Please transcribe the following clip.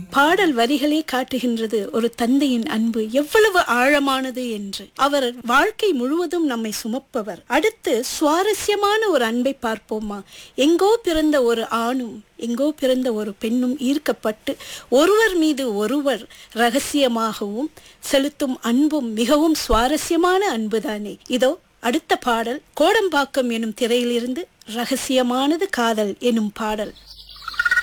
பாடல் வரிகளே காட்டுகின்றது ஒரு தந்தையின் அன்பு எவ்வளவு ஆழமானது என்று. அவர் வாழ்க்கை முழுவதும் நம்மை சுமப்பவர். அடுத்து சுவாரஸ்யமான ஒரு அன்பை பார்ப்போமா? எங்கோ பிறந்த ஒரு ஆணும் எங்கோ பிறந்த ஒரு பெண்ணும் ஈர்க்கப்பட்டு ஒருவர் மீது ஒருவர் ரகசியமாகவும் செலுத்தும் அன்பும் மிகவும் சுவாரஸ்யமான அன்புதானே. இதோ அடுத்த பாடல் கோடம்பாக்கம் எனும் திரையிலிருந்து ரகசியமானது காதல் எனும் பாடல்.